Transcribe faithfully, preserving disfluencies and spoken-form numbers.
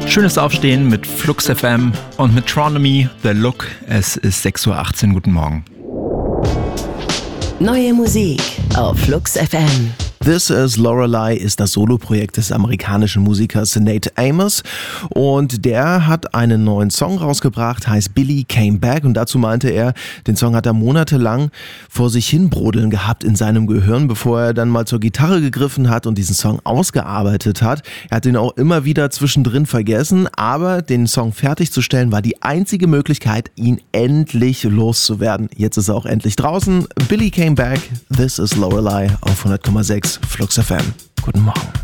Schönes Aufstehen mit Flux F M und mit Tronomy, The Look. Es ist sechs Uhr achtzehn. Guten Morgen. Neue Musik auf Flux F M. This is Lorelei ist das Soloprojekt des amerikanischen Musikers Nate Amos und der hat einen neuen Song rausgebracht, heißt Billy Came Back, und dazu meinte er, den Song hat er monatelang vor sich hin brodeln gehabt in seinem Gehirn, bevor er dann mal zur Gitarre gegriffen hat und diesen Song ausgearbeitet hat. Er hat ihn auch immer wieder zwischendrin vergessen, aber den Song fertigzustellen war die einzige Möglichkeit, ihn endlich loszuwerden. Jetzt ist er auch endlich draußen. Billy Came Back, This is Lorelei auf hundert Komma sechs Flux F M. Guten Morgen.